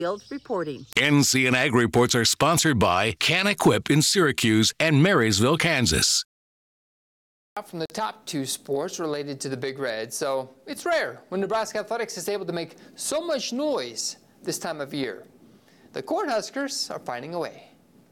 Field reporting. NC and Ag Reports are sponsored by Can Equip in Syracuse and Marysville, Kansas. From the top two sports related to the Big Red, so it's rare when Nebraska Athletics is able to make so much noise this time of year. The Cornhuskers are finding a way.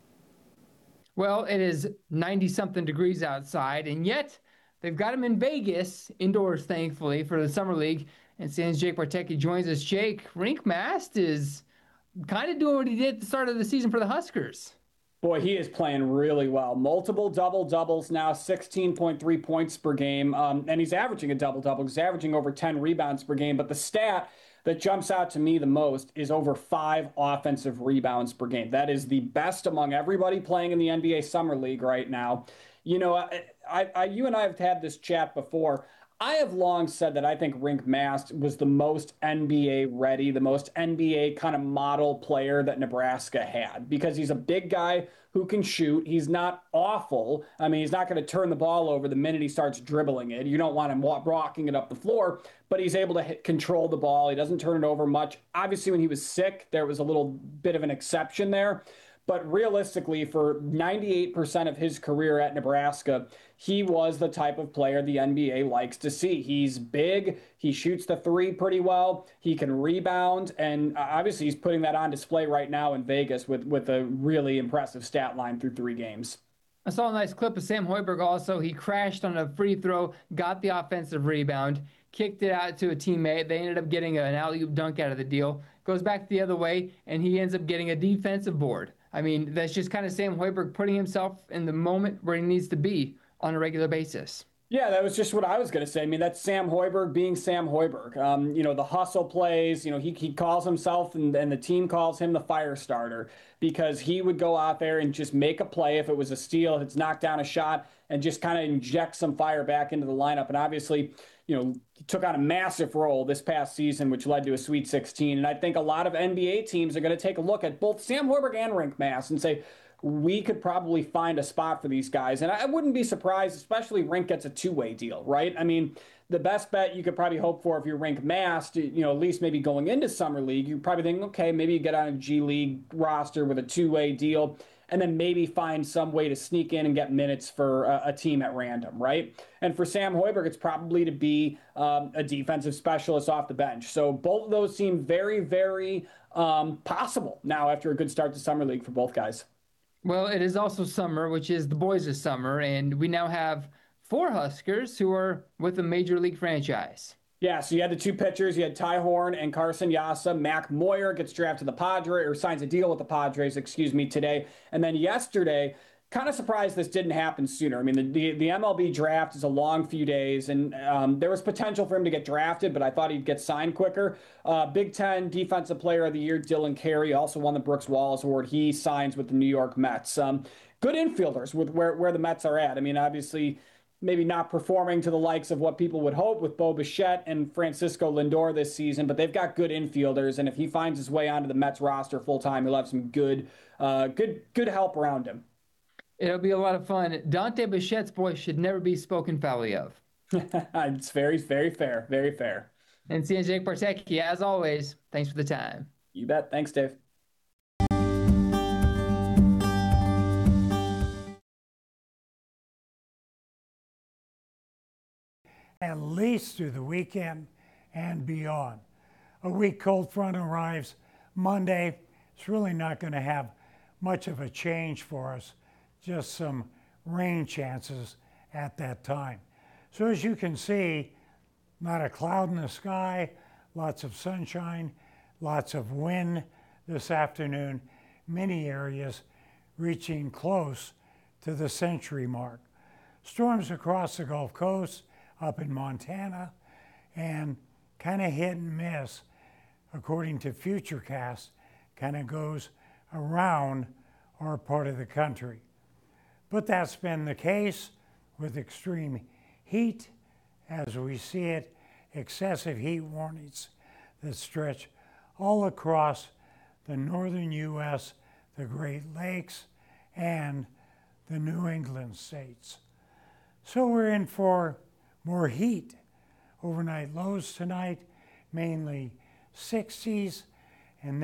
Well, it is 90-something degrees outside, and yet they've got them in Vegas, indoors, thankfully, for the Summer League. And since Jake Bartecki joins us, Jake, Rink Mast is kind of doing what he did at the start of the season for the Huskers. Boy, he is playing really well. Multiple double-doubles now, 16.3 points per game. And he's averaging a double-double. He's averaging over 10 rebounds per game. But the stat that jumps out to me the most is over 5 offensive rebounds per game. That is the best among everybody playing in the NBA Summer League right now. You know, you and I have had this chat before. I have long said that I think Rink Mast was the most NBA ready, the most NBA kind of model player that Nebraska had, because he's a big guy who can shoot. He's not awful. I mean, he's not going to turn the ball over the minute he starts dribbling it. You don't want him rocking it up the floor, but he's able to control the ball. He doesn't turn it over much. Obviously, when he was sick, there was a little bit of an exception there. But realistically, for 98% of his career at Nebraska, he was the type of player the NBA likes to see. He's big. He shoots the three pretty well. He can rebound. And obviously, he's putting that on display right now in Vegas with a really impressive stat line through 3 games. I saw a nice clip of Sam Hoiberg also. He crashed on a free throw, got the offensive rebound, kicked it out to a teammate. They ended up getting an alley-oop dunk out of the deal. Goes back the other way, and he ends up getting a defensive board. I mean, that's just kind of Sam Hoiberg putting himself in the moment where he needs to be on a regular basis. Yeah, that was just what I was going to say. I mean, that's Sam Hoiberg being Sam Hoiberg. You know, the hustle plays, you know, he calls himself and the team calls him the fire starter, because he would go out there and just make a play if it was a steal, if it's knocked down a shot, and just kind of inject some fire back into the lineup. And obviously, you know, he took on a massive role this past season, which led to a Sweet 16. And I think a lot of NBA teams are going to take a look at both Sam Hoiberg and Rink Mast and say, we could probably find a spot for these guys. And I wouldn't be surprised, especially Rink gets a 2-way deal, right? I mean, the best bet you could probably hope for if you're Rink Mast, you know, at least maybe going into Summer League, you probably think, okay, maybe you get on a G League roster with a 2-way deal, and then maybe find some way to sneak in and get minutes for a team at random, right? And for Sam Hoiberg, it's probably to be a defensive specialist off the bench. So both of those seem very, very possible now after a good start to Summer League for both guys. Well, it is also summer, which is the boys' summer, and we now have 4 Huskers who are with a major league franchise. Yeah, so you had the 2 pitchers. You had Ty Horn and Carson Yasa. Mac Moyer gets drafted to the Padres, or signs a deal with the Padres, today. And then yesterday, kind of surprised this didn't happen sooner. I mean, the MLB draft is a long few days, and there was potential for him to get drafted, but I thought he'd get signed quicker. Big Ten Defensive Player of the Year, Dylan Carey, also won the Brooks Wallace Award. He signs with the New York Mets. Good infielders with where the Mets are at. I mean, obviously, maybe not performing to the likes of what people would hope with Bo Bichette and Francisco Lindor this season, but they've got good infielders, and if he finds his way onto the Mets roster full-time, he'll have some good help around him. It'll be a lot of fun. Dante Bichette's voice should never be spoken foully of. It's very, very fair. Very fair. And seeing Jake Bartecki, as always, thanks for the time. You bet. Thanks, Dave. At least through the weekend and beyond. A weak cold front arrives Monday. It's really not going to have much of a change for us, just some rain chances at that time. So as you can see, not a cloud in the sky, lots of sunshine, lots of wind this afternoon, many areas reaching close to the century mark. Storms across the Gulf Coast, up in Montana, and kind of hit and miss, according to Futurecast, kind of goes around our part of the country. But that's been the case with extreme heat, as we see it, excessive heat warnings that stretch all across the northern U.S., the Great Lakes, and the New England states. So we're in for more heat. Overnight lows tonight, mainly 60s,